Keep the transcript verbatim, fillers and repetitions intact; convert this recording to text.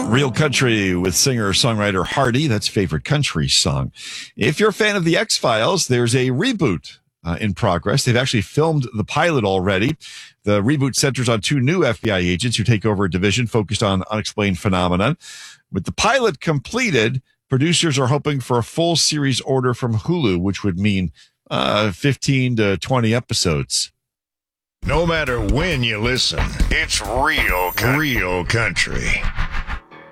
Real Country with singer-songwriter Hardy. That's favorite country song. If you're a fan of The X-Files, there's a reboot uh, in progress. They've actually filmed the pilot already. The reboot centers on two new F B I agents who take over a division focused on unexplained phenomenon. With the pilot completed, producers are hoping for a full series order from Hulu, which would mean uh, fifteen to twenty episodes. No matter when you listen, it's real, real country.